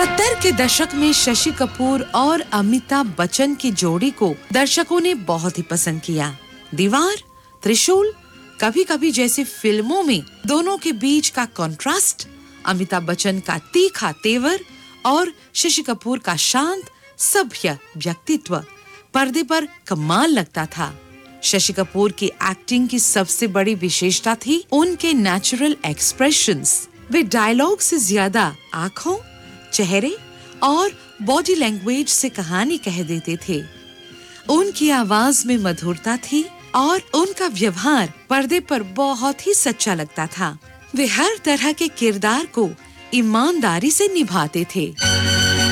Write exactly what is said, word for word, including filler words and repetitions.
सत्तर के दशक में शशि कपूर और अमिताभ बच्चन की जोड़ी को दर्शकों ने बहुत ही पसंद किया। दीवार, त्रिशूल, कभी कभी जैसी फिल्मों में दोनों के बीच का कंट्रास्ट, अमिताभ बच्चन का तीखा तेवर और शशि कपूर का शांत सभ्य व्यक्तित्व पर्दे पर कमाल लगता था। शशि कपूर की एक्टिंग की सबसे बड़ी विशेषता थी उनके नेचुरल एक्सप्रेशंस। वे डायलॉग से ज्यादा आंखों, चेहरे और बॉडी लैंग्वेज से कहानी कह देते थे। उनकी आवाज में मधुरता थी और उनका व्यवहार पर्दे पर बहुत ही सच्चा लगता था। वे हर तरह के किरदार को ईमानदारी से निभाते थे।